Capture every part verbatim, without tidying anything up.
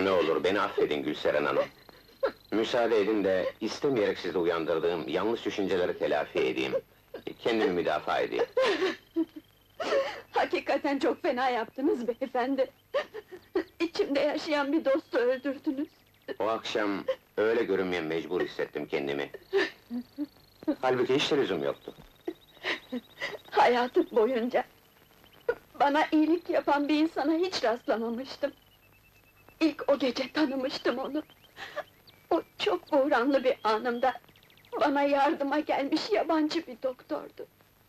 Ne olur beni affedin Gülseren Hanım. Müsaade edin de istemeyerek sizi uyandırdığım yanlış düşünceleri telafi edeyim. Kendimi müdafaa edeyim. Hakikaten çok fena yaptınız beyefendi. İçimde yaşayan bir dostu öldürdünüz. O akşam öyle görünmeye mecbur hissettim kendimi. Halbuki hiç de lüzum yoktu. Hayatım boyunca bana iyilik yapan bir insana hiç rastlamamıştım. İlk o gece tanımıştım onu. O çok buhranlı bir anımda bana yardıma gelmiş yabancı bir doktordu.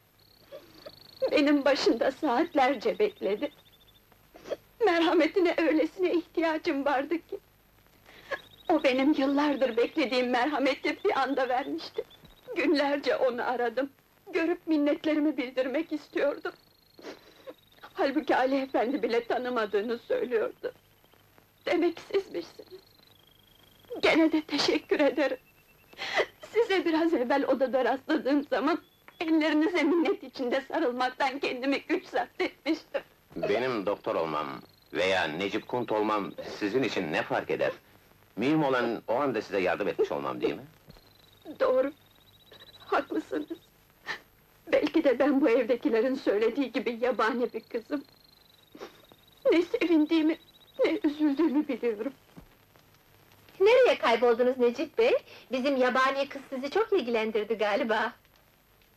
Benim başında saatlerce bekledi. Merhametine öylesine ihtiyacım vardı ki. O benim yıllardır beklediğim merhameti bir anda vermişti. Günlerce onu aradım. Görüp minnetlerimi bildirmek istiyordum. Halbuki Ali Efendi bile tanımadığını söylüyordu. Demek sizmişsiniz. Gene de teşekkür ederim. Size biraz evvel odada rastladığım zaman ellerinize minnet içinde sarılmaktan kendimi güç zapt etmiştim. Benim doktor olmam veya Necip Kunt olmam sizin için ne fark eder? Mühim olan o anda size yardım etmiş olmam değil mi? Doğru, haklısınız. Belki de ben bu evdekilerin söylediği gibi yabani bir kızım. Ne sevindiğimi, ne üzüldüğümü biliyorum. Nereye kayboldunuz Necip Bey? Bizim yabani kız sizi çok ilgilendirdi galiba.